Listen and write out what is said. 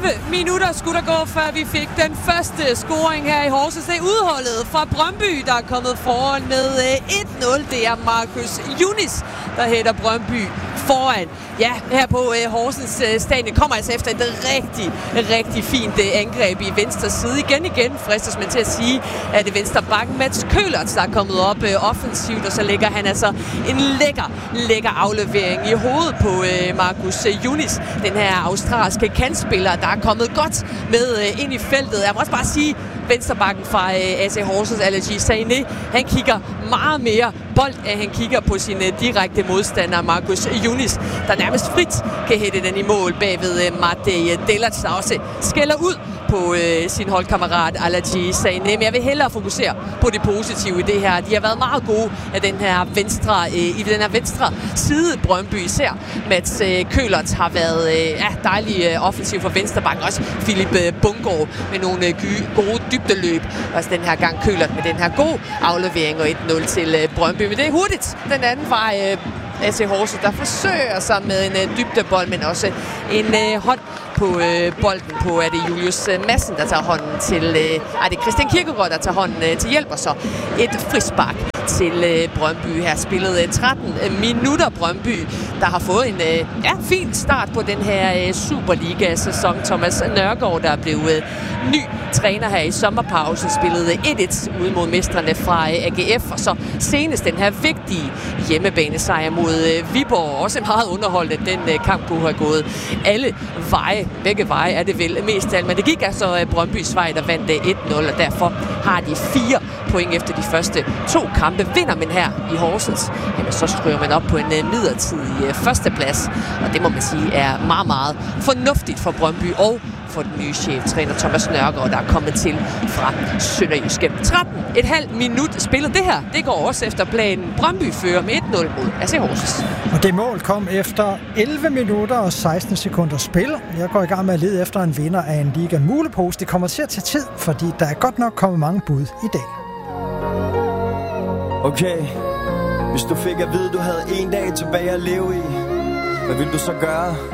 minutter skulle der gå, før vi fik den første scoring her i Horsens. Det er udholdet fra Brøndby, der er kommet foran med 1-0. Det er Marcus Yunis, der hætter Brøndby foran. Ja, her på Horsens stadion kommer altså efter et rigtig fint angreb i venstre side. Igen fristes man til at sige, at det venstre bakken Mats Køhlertz, der er kommet op offensivt, og så lægger han altså en lækker aflevering i hovedet på Marcus Yunis, den her australske kantspiller, der er kommet godt med ind i feltet. Jeg må også bare sige, venstrebakken fra AC Horsens, Aladji Sané, han kigger meget mere bold, end han kigger på sin direkte modstander, Marcus Yunis, der nærmest frit kan hætte den i mål bagved Matej Delac, der også skælder ud på sin holdkammerat Aladji Sané. Men jeg vil hellere fokusere på det positive i det her. De har været meget gode af den her venstre side Brøndby. Især Mats Køhlertz har været dejlig offensiv for venstrebakken. Også Philip Bungård med nogle gode dybdeløb. Også den her gang Køhlertz med den her gode aflevering og 1-0 til Brøndby. Men det er hurtigt. Den anden var AC Horsens, der forsøger sig med en dybdebold, men også en hånd på bolden på, er det Julius Madsen, der tager hånden til, det er Christian Kirkegaard, der tager hånden til hjælp, og så et frispark til Brøndby. Her spillet 13 minutter Brøndby, der har fået en fin start på den her Superliga-sæson. Thomas Nørgaard, der er blevet ny træner her i sommerpausen, spillede 1-1 ude mod mestrene fra AGF, og så senest den her vigtige hjemmebanesejr mod Viborg. Også meget underholdende, den kamp kunne have gået alle veje. Begge veje er det vel mest af, men det gik altså Brøndbys vej, der vandt 1-0, og derfor har de 4 point efter de første 2 kampe. Vinder man her i Horsens, jamen så stryger man op på en midlertidig førsteplads, og det må man sige er meget fornuftigt for Brøndby og for den nye cheftræner Thomas Nørgaard, der er kommet til fra Sønderjyske. 13,5 minut spillet. Det her, det går også efter planen. Brøndby fører med 1-0 mod AC Horsens. Og det mål kom efter 11 minutter og 16 sekunder spil. Jeg går i gang med at lede efter en vinder af en Liga Mulepose. Det kommer til at tage tid, fordi der er godt nok kommet mange bud i dag. Okay, hvis du fik at vide, du havde en dag tilbage at leve i, hvad vil du så gøre?